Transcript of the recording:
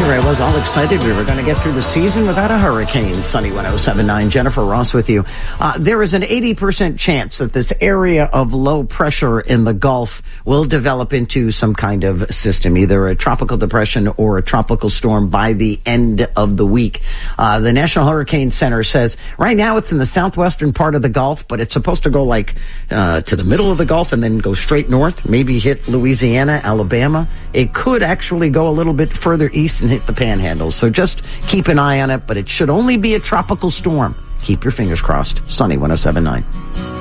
Here I was all excited we were going to get through the season without a hurricane. Sunny 107.9, Jennifer Ross with you. There is an 80% chance that this area of low pressure in the Gulf will develop into some kind of system, either a tropical depression or a tropical storm by the end of the week. The National Hurricane Center says right now it's in the southwestern part of the Gulf, but it's supposed to go like to the middle of the Gulf and then go straight north, maybe hit Louisiana, Alabama. It could actually go a little bit further east and hit the Panhandle. So just keep an eye on it, but it should only be a tropical storm. Keep your fingers crossed. Sunny 107.9.